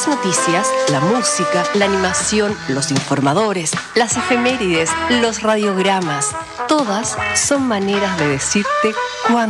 Las noticias, la música, la animación, los informadores, las efemérides, los radiogramas, todas son maneras de decirte cuándo